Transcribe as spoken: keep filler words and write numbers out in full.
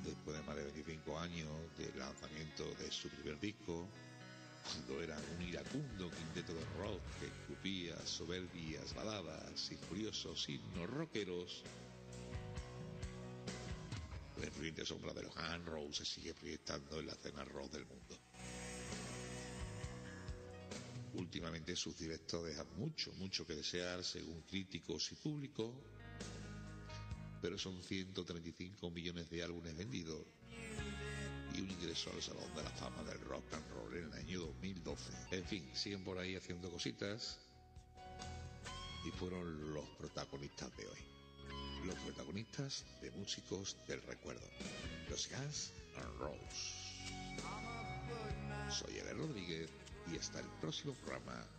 después de más de veinticinco años del lanzamiento de su primer disco, cuando era un iracundo quinteto de rock que escupía soberbias baladas y furiosos himnos rockeros, la influyente sombra de los Guns N' Roses se sigue proyectando en la escena rock del mundo. Últimamente sus directos dejan mucho, mucho que desear según críticos y público, pero son ciento treinta y cinco millones de álbumes vendidos y un ingreso al Salón de la Fama del Rock and Roll en el año dos mil doce. En fin, siguen por ahí haciendo cositas y fueron los protagonistas de hoy. Los protagonistas de Músicos del Recuerdo, los Guns N' Roses. Soy Eber Rodríguez y hasta el próximo programa.